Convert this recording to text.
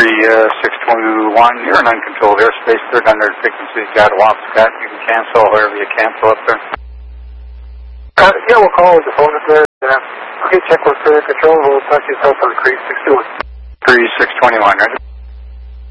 3621, you're in uncontrolled airspace, 300 frequency, got a Scott. You can cancel wherever you cancel up there. Yeah, we'll call the phone up there. Okay, check with control. We'll talk to yourself on 3621. 3621, right?